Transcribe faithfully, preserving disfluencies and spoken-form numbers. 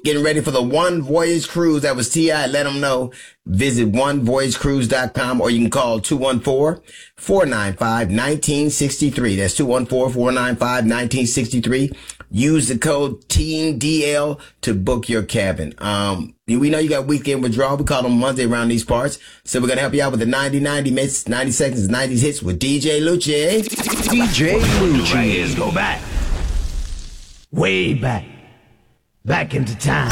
getting ready for the One Voyage Cruise. That was T I Let them know. Visit one voyage cruise dot com, or you can call two one four, four nine five, one nine six three. That's two one four, four nine five, one nine six three. Use the code Team D L to book your cabin. Um, we know you got weekend withdrawal. We call them Monday around these parts. So we're going to help you out with the ninety ninety minutes, ninety seconds, nineties hits with D J Lucci. D J Lucci. Right, is go back. Way back. Back into time.